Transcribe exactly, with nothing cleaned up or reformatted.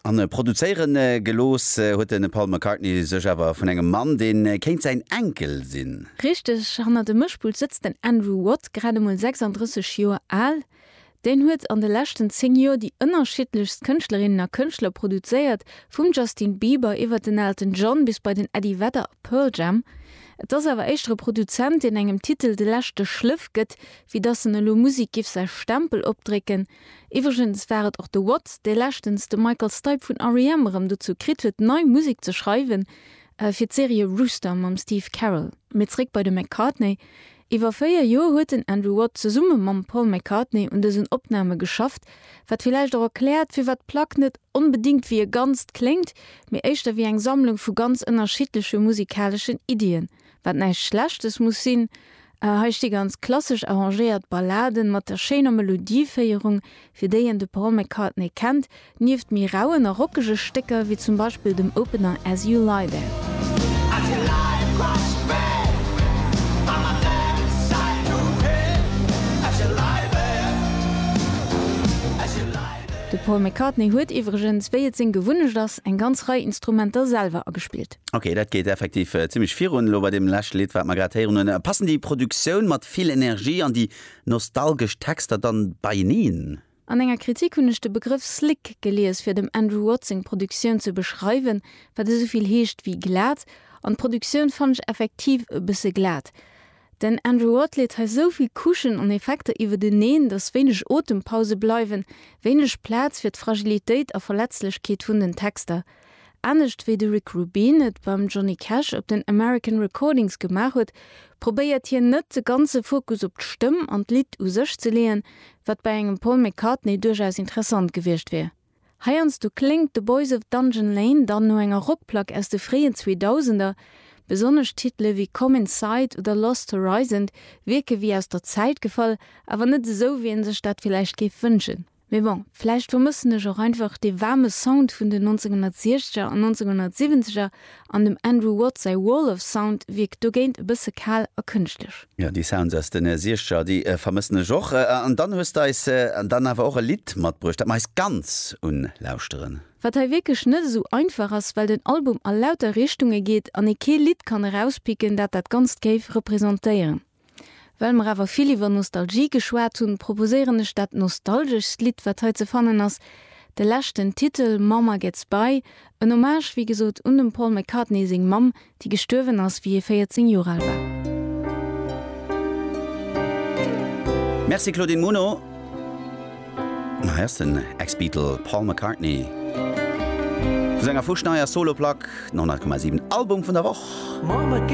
An äh, Produzieren äh, gelos huet äh, Paul McCartney sech awer vun engem Mann, den äh, kenint sein Enkel sinn. Richtig, an der Mischpult sitzt den Andrew Watt, gerade mal sechsunddreißig Jahre alt. Den huet an de lächten zehn Joer die ënnerschiedlichst Künstlerinnen a Künstler produziert, vum Justin Bieber iwwer den Elton John bis bei den Eddie Vedder Pearl Jam. Et ass awer echtre Produzent in engem Titel de lächte Schliff gëtt, wie dat se lo Musik gif se Stempel opdricken. Iwergens wäret och de Watt, de lächtens de Michael Stipe vun R E M dazu krit huet neu Musik zu schreiben, äh, fir Serie Rooster mam Steve Carroll. Mitrik bei de McCartney. Iwer féier Jo huet den Andrew Watt ze Summe mam Paul McCartney und dessen Opname geschafft, wat vielleicht auch erklärt, fir wat Plack net unbedingt wie er ganz klingt, mir eichter wie eng Sammlung vu ganz unterschiedliche musikalischen Ideen. Wat neich schlechtes muss sinn, hecht die ganz klassisch arrangiert Balladen mat der schener Melodiefeierung, fir déi de Paul McCartney kennt, nieft mir rauen rockische Stecker wie zum Beispiel dem Opener As You Lie There. As you lie across the bed. De Paul McCartney huet iwwergens wéiet sinn gewunnech ass eng ganz rei Instrumenter selber agespielt. Okay, dat geht effektiv äh, ziemlich vir lo bei dem Lächlied wat Margarieren äh, passen die Produktionioun mat viel Energie an die nostalgisch Texter dann bei nien. An enger Kritik hunnech de Begriff Slick gelees fir dem Andrew Watting Produktionioun zu beschreiben, wat de soviel heescht wie glat, an Produktionioun fandch effektiv e bisse glat. Den Andrew Watt lädt ha soviel Kuschen an Effekte iwwer de Neen, dats wenigch Otempause bleiwen, wenigch Platz fir d Fragilitéit a Verletzlichkeet vun den Texter. Anecht wie de Rick Rubin et beim Johnny Cash op den American Recordings gemacht huet, probéiert hier net de ganze Fokus op d'Stimm an d Lied u sech ze lehen, wat bei engem Paul McCartney durchaus interessant gewircht wär. Heierns du klingt The Boys of Dungeon Lane dann no enger Rockplack aus de freien zweitausender, besonders Titel wie Come Inside oder Lost Horizon wirke wie aus der Zeit gefallen, aber nicht so wie in der Stadt vielleicht ge wünschen. Mais bon, vielleicht vermissen ich auch einfach die warme Sound von den neunzehnhundertsechziger und neunzehnhundertsiebziger an dem Andrew Watt sei Wall of Sound wirkt du gehend ein bisschen kahl und künstlich. Ja, die Sounds aus den sechziger, die äh, vermissen ich auch. Äh, und dann hast du äh, dann aber auch ein Lied mitgebracht, das meist ganz unlauschterin. Wat er wirklich nicht so einfach ist, weil den Album an lauter Richtungen geht, an ein Lied kann herauspicken, dat dat ganz geif repräsentieren. Weil mir aber viel über Nostalgie geschwärzt und proposieren statt nostalgisches Lied, wat heute fannen ist, der letzten Titel Mama Gets By, ein Hommage, wie gesagt, und dem Paul McCartney sing Mom, die gestorben ist, wie er vierzehn Jahre alt war. Merci Claudine Muno. Na, erst den Ex-Beatle Paul McCartney. Sänger Fuschneier Soloplack neunhundert Komma sieben Album von der Woche.